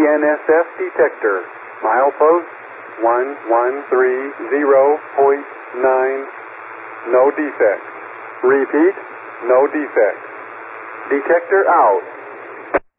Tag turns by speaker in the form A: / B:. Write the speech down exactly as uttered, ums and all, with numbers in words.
A: N S S detector. Milepost one one three zero point nine. No defects. Repeat, no defects. Detector out.